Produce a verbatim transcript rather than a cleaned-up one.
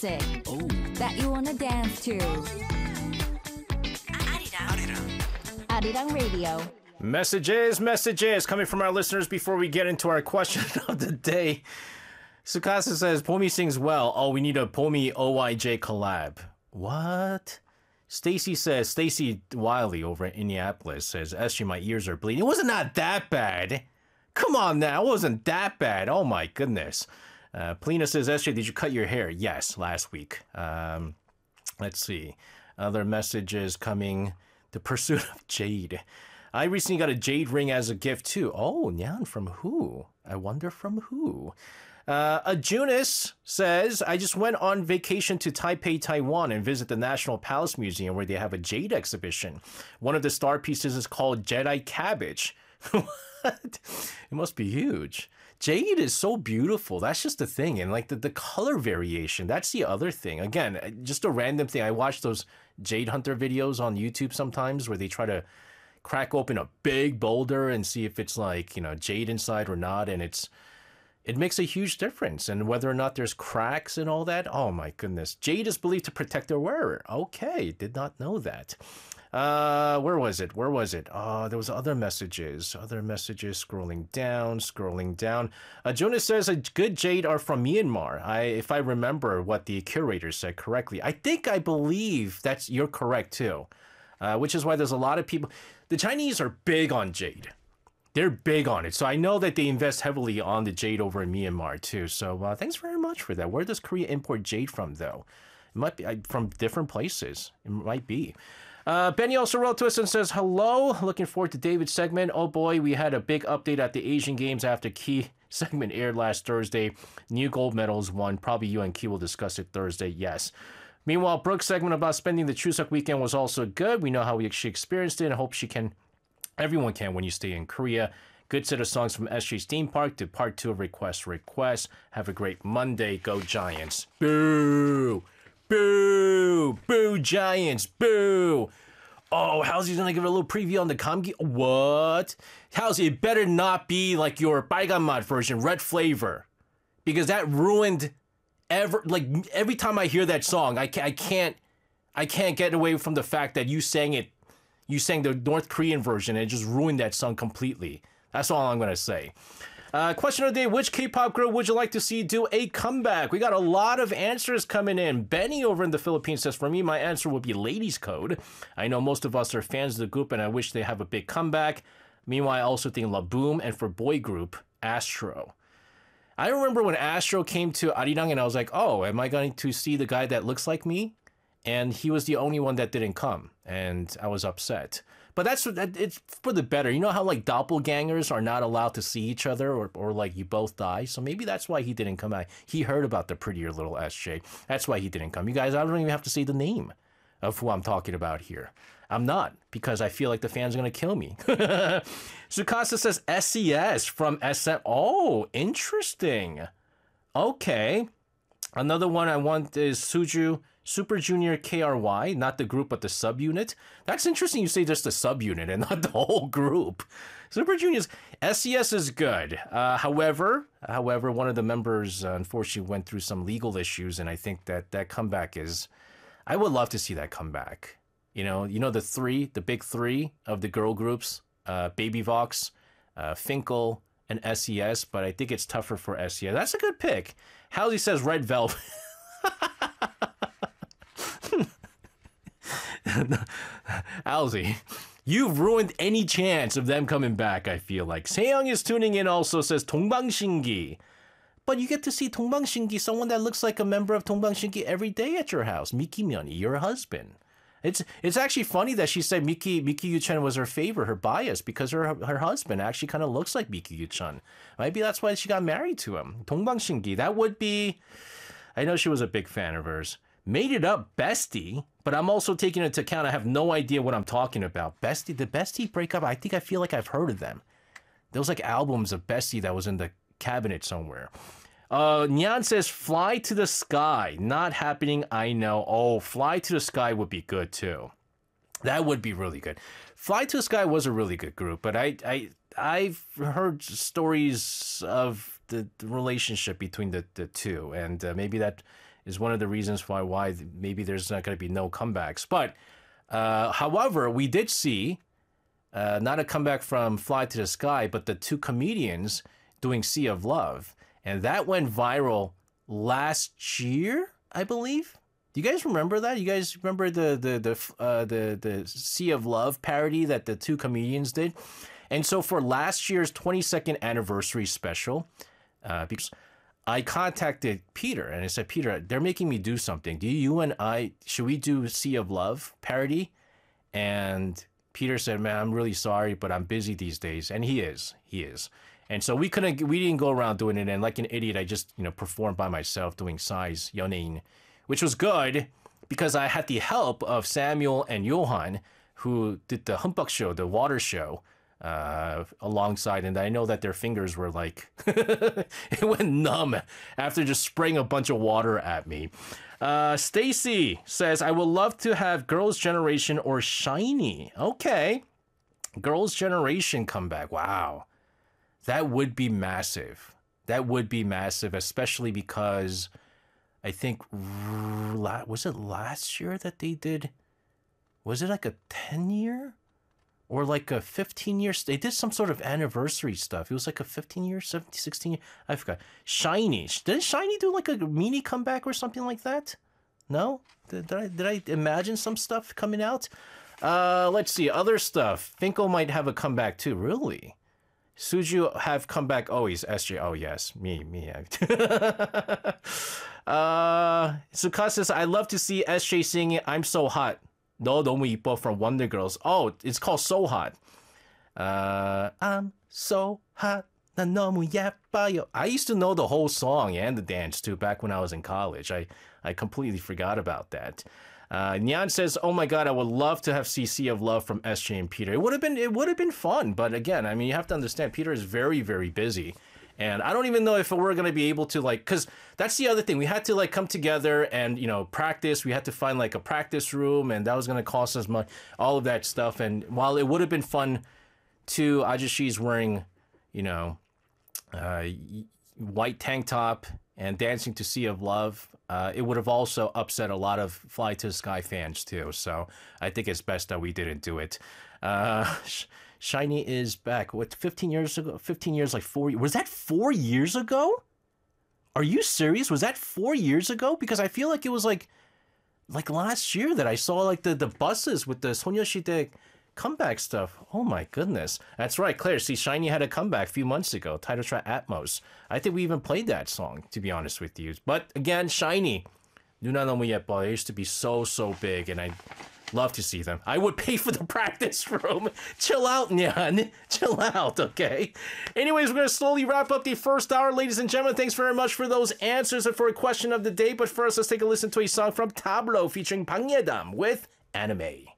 music Oh. that you wanna dance to. Arirang Radio. Messages, messages coming from our listeners before we get into our question of the day. Sukasa says, Pomi sings well. Oh, we need a Pomi O Y J collab. What? Stacy says, Stacy Wiley over at Indianapolis says, S G, my ears are bleeding. It wasn't not that bad. Come on now, it wasn't that bad. Oh my goodness. Uh, Polina says, S J, did you cut your hair? Yes, last week. Um, let's see. Other messages coming. The Pursuit of Jade. I recently got a jade ring as a gift too. Oh, Nyan, from who? I wonder from who. Uh, Ajunis says, I just went on vacation to Taipei, Taiwan and visit the National Palace Museum where they have a jade exhibition. One of the star pieces is called Jedi Cabbage. What? It must be huge. Jade is so beautiful. That's just the thing. And like the, the color variation, that's the other thing. Again, just a random thing. I watch those Jade Hunter videos on YouTube sometimes where they try to crack open a big boulder and see if it's like, you know, jade inside or not. And it's, it makes a huge difference. And whether or not there's cracks and all that, oh my goodness. Jade is believed to protect their wearer. Okay, did not know that. Uh, where was it? Where was it? Oh, there was other messages. Other messages scrolling down, scrolling down. Uh, Jonas says a good jade are from Myanmar. I, if I remember what the curator said correctly. I think I believe that's, you're correct too. Uh, which is why there's a lot of people. The Chinese are big on jade. They're big on it. So I know that they invest heavily on the jade over in Myanmar too. So uh, thanks very much for that. Where does Korea import jade from though? It might be uh, from different places. It might be. Uh, Benny also wrote to us and says, hello, looking forward to David's segment. Oh boy, we had a big update at the Asian Games after Key segment aired last Thursday. New gold medals won. Probably you and Key will discuss it Thursday. Yes. Meanwhile, Brooke's segment about spending the Chuseok weekend was also good. We know how she experienced it and hope she can, everyone can when you stay in Korea. Good set of songs from S J's theme park to part two of Request Request. Have a great Monday. Go Giants. Boo! Boo! Boo Giants! Boo! Oh, Halsey's gonna give a little preview on the Kamgi. What? Halsey, it better not be like your Baiganmat version, red flavor. Because that ruined ever like every time I hear that song, I can't I can't I can't get away from the fact that you sang it you sang the North Korean version and it just ruined that song completely. That's all I'm gonna say. Uh, question of the day, which K-pop girl would you like to see do a comeback? We got a lot of answers coming in. Benny over in the Philippines says, for me, my answer would be Ladies Code. I know most of us are fans of the group and I wish they have a big comeback. Meanwhile, I also think La Boom, and for boy group, Astro. I remember when Astro came to Arirang and I was like, oh, am I going to see the guy that looks like me? And he was the only one that didn't come. And I was upset. But that's it's for the better. You know how like doppelgangers are not allowed to see each other or, or like you both die? So maybe that's why he didn't come out. He heard about the prettier little S J. That's why he didn't come. You guys, I don't even have to say the name of who I'm talking about here. I'm not, because I feel like the fans are going to kill me. Sukasa says S C S from S M. Oh, interesting. Okay. Another one I want is Suju Super Junior K R Y, not the group, but the subunit. That's interesting you say just the subunit and not the whole group. Super Junior's S C S is good. Uh, however, however, one of the members uh, unfortunately went through some legal issues, and I think that that comeback is, I would love to see that comeback. You know, you know the three, the big three of the girl groups, uh, Baby Vox, uh, Finkel, and S E S, but I think it's tougher for S E S. That's a good pick. Halsey says Red Velvet. Halsey, you've ruined any chance of them coming back, I feel like. Seyoung is tuning in also, says 동방신기. But you get to see 동방신기, someone that looks like a member of 동방신기 every day at your house. Miki Myuni, your husband. It's it's actually funny that she said Miki Miki Yuchun was her favorite, her bias, because her her husband actually kind of looks like Miki Yuchun. Maybe that's why she got married to him. 동방신기, that would be... I know she was a big fan of hers. Made It Up, Bestie, but I'm also taking into account I have no idea what I'm talking about. Bestie, the Bestie breakup, I think I feel like I've heard of them. There was like albums of Bestie that was in the cabinet somewhere. Uh, Nyan says, Fly to the Sky. Not happening, I know. Oh, Fly to the Sky would be good too. That would be really good. Fly to the Sky was a really good group, but I, I, I've heard stories of the, the relationship between the, the two, and uh, maybe that is one of the reasons why why maybe there's not going to be no comebacks. But uh, however, we did see uh, not a comeback from Fly to the Sky, but the two comedians doing Sea of Love, and that went viral last year, I believe. Do you guys remember that? You guys remember the the the uh, the the Sea of Love parody that the two comedians did? And so for last year's twenty-second anniversary special, uh, because I contacted Peter and I said, Peter, they're making me do something. Do you and I, should we do Sea of Love parody? And Peter said, man, I'm really sorry, but I'm busy these days. And he is, he is. And so we couldn't, we didn't go around doing it. And like an idiot, I just, you know, performed by myself doing Psy's 연예인, which was good because I had the help of Samuel and Johan, who did the Humbug Show, the water show, uh, alongside. And I know that their fingers were like, it went numb after just spraying a bunch of water at me. Uh, Stacy says, I would love to have Girls' Generation or Shiny. Okay. Girls' Generation comeback. Wow. That would be massive. That would be massive, especially because I think, was it last year that they did, was it like a ten year or like a fifteen year? They did some sort of anniversary stuff. It was like a fifteen year, seventeen, sixteen year, I forgot. Shiny. Didn't Shiny do like a mini comeback or something like that? No? Did, did, I, did I imagine some stuff coming out? Uh, let's see, other stuff. Finkel might have a comeback too, really? Suju have comeback always. S J, oh yes, me, me. uh, Suka says, I love to see S J singing I'm So Hot. 너 너무 이뻐 from Wonder Girls. Oh, it's called So Hot. Uh, I'm so hot. 난 너무 예뻐요. I used to know the whole song and the dance too back when I was in college. I, I completely forgot about that. Uh, Nyan says, "Oh my God, I would love to have C C of Love from S J and Peter. It would have been, it would have been fun, but again, I mean, you have to understand, Peter is very, very busy, and I don't even know if we're gonna be able to like, because that's the other thing. We had to like come together and you know practice. We had to find like a practice room, and that was gonna cost us money, all of that stuff. And while it would have been fun, to Ajishi's wearing, you know, uh, white tank top and dancing to Sea of Love. Uh, it would have also upset a lot of Fly to the Sky fans too. So I think it's best that we didn't do it. Uh, Shiny is back. What, fifteen years ago? fifteen years, like four. Was that four years ago? Are you serious? Was that four years ago? Because I feel like it was like, like last year that I saw like the, the buses with the Sonyeoshide comeback stuff. Oh my goodness. That's right, Claire. See, Shiny had a comeback a few months ago. Title track Atmos. I think we even played that song, to be honest with you. But again, Shiny. 누나 너무 예뻐. They used to be so, so big, and I love to see them. I would pay for the practice room. Chill out, Nyan. Chill out, okay? Anyways, we're going to slowly wrap up the first hour, ladies and gentlemen. Thanks very much for those answers and for a question of the day. But first, let's take a listen to a song from Tableau featuring Bang Yedam with Anime.